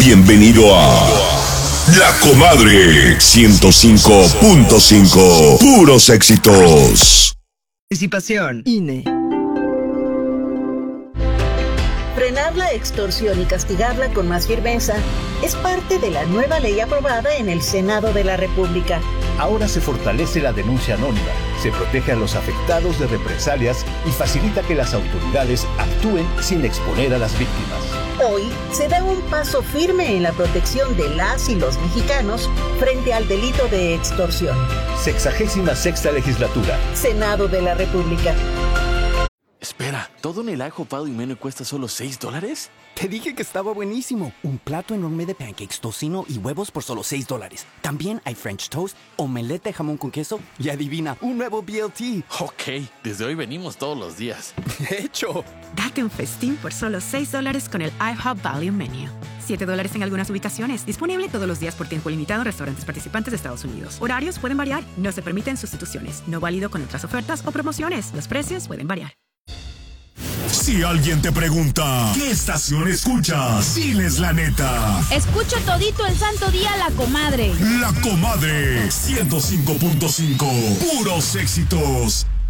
Bienvenido a La Comadre 105.5. Puros éxitos. Participación INE. Frenar la extorsión y castigarla con más firmeza es parte de la nueva ley aprobada en el Senado de la República. Ahora se fortalece la denuncia anónima, se protege a los afectados de represalias y facilita que las autoridades actúen sin exponer a las víctimas. Hoy se da un paso firme en la protección de las y los mexicanos frente al delito de extorsión. 66ª legislatura. Senado de la República. Espera, ¿todo en el IHOP Value Menu cuesta solo $6? Te dije que estaba buenísimo. Un plato enorme de pancakes, tocino y huevos por solo $6. También hay French toast, omelette de jamón con queso y adivina, un nuevo BLT. Ok, desde hoy venimos todos los días. ¡Hecho! Date un festín por solo $6 con el IHOP Value Menu. $7 en algunas ubicaciones. Disponible todos los días por tiempo limitado en restaurantes participantes de Estados Unidos. Horarios pueden variar. No se permiten sustituciones. No válido con otras ofertas o promociones. Los precios pueden variar. Si alguien te pregunta, ¿qué estación escuchas? Diles la neta. Escucho todito el santo día La Comadre. La Comadre 105.5. Puros éxitos.